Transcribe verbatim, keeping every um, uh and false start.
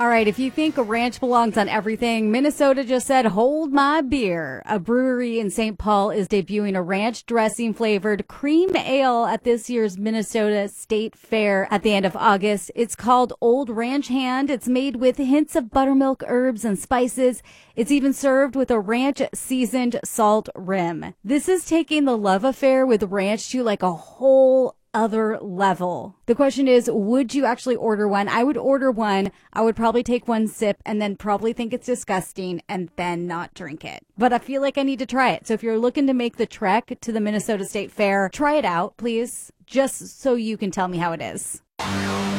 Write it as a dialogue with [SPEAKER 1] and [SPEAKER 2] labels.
[SPEAKER 1] All right, if you think a ranch belongs on everything, Minnesota just said, hold my beer. A brewery in Saint Paul is debuting a ranch dressing flavored cream ale at this year's Minnesota State Fair at the end of August. It's called Old Ranch Hand. It's made with hints of buttermilk, herbs, and spices. It's even served with a ranch seasoned salt rim. This is taking the love affair with ranch to like a whole other level. The question is, would you actually order one? I would order one. I would probably take one sip and then probably think it's disgusting and then not drink it. But I feel like I need to try it. So if you're looking to make the trek to the Minnesota State Fair, try it out, please, just so you can tell me how it is.